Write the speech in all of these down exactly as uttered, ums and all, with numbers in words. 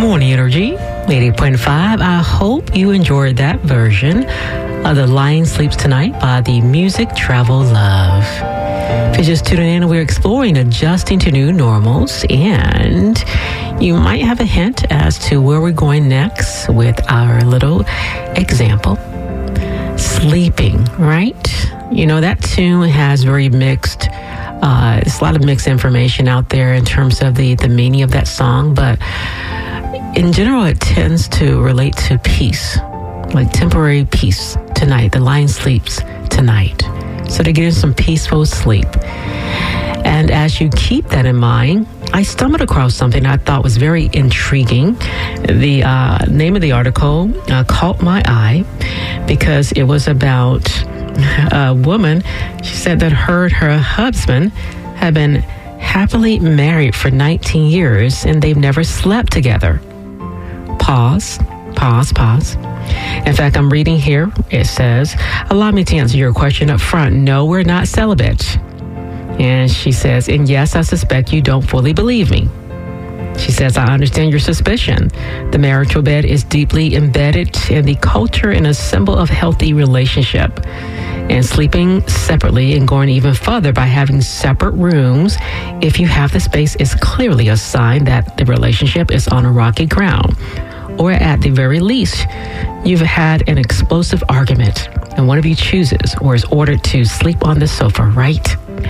Morning Energy, eighty point five. I hope you enjoyed that version of The Lion Sleeps Tonight by the Music Travel Love. If you're just tuning in, we're exploring adjusting to new normals, and you might have a hint as to where we're going next with our little example. Sleeping, right? You know, that tune has very mixed, uh, it's a lot of mixed information out there in terms of the, the meaning of that song, but in general, it tends to relate to peace, like temporary peace tonight. The lion sleeps tonight. So to get some peaceful sleep. And as you keep that in mind, I stumbled across something I thought was very intriguing. The uh, name of the article uh, caught my eye because it was about a woman. She said that her and her husband had been happily married for nineteen years and they've never slept together. Pause, pause, pause. In fact, I'm reading here. It says, allow me to answer your question up front. No, we're not celibate. And she says, and yes, I suspect you don't fully believe me. She says, I understand your suspicion. The marital bed is deeply embedded in the culture and a symbol of healthy relationship. And sleeping separately and going even further by having separate rooms, if you have the space, is clearly a sign that the relationship is on a rocky ground. Or at the very least, you've had an explosive argument and one of you chooses or is ordered to sleep on the sofa, right?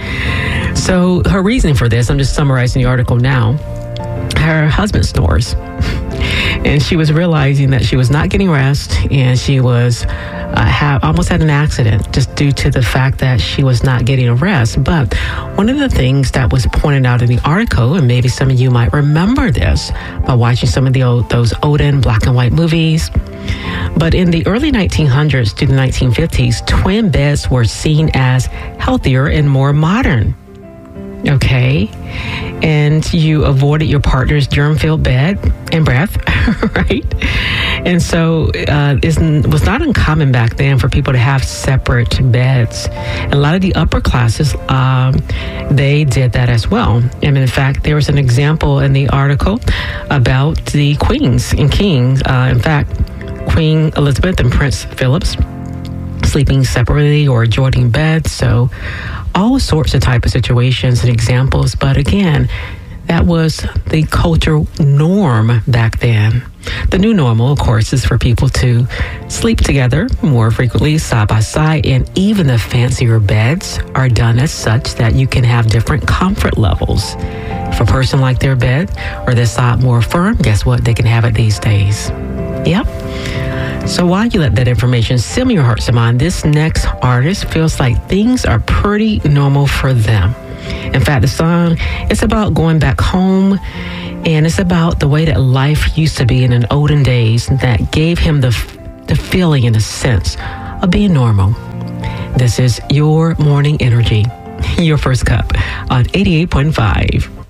So her reasoning for this, I'm just summarizing the article now. Her husband snores. And she was realizing that she was not getting rest, and she was uh, have almost had an accident just due to the fact that she was not getting a rest. But one of the things that was pointed out in the article, and maybe some of you might remember this by watching some of the old, those olden black and white movies, but in the early nineteen hundreds to the nineteen fifties, twin beds were seen as healthier and more modern. Okay, and you avoided your partner's germ-filled bed and breath, right? And so uh, it was not uncommon back then for people to have separate beds. And a lot of the upper classes, um, they did that as well. And in fact, there was an example in the article about the queens and kings. Uh, in fact, Queen Elizabeth and Prince Philip sleeping separately or joining beds. So all sorts of type of situations and examples. But again, that was the cultural norm back then. The new normal, of course, is for people to sleep together more frequently, side by side, and even the fancier beds are done as such that you can have different comfort levels. If a person like their bed or their side more firm, guess what? They can have it these days. Yep. So while you let that information simmer your hearts and mind, this next artist feels like things are pretty normal for them. In fact, the song is about going back home, and it's about the way that life used to be in the olden days that gave him the, the feeling and the sense of being normal. This is Your Morning Energy, your first cup on eighty-eight point five.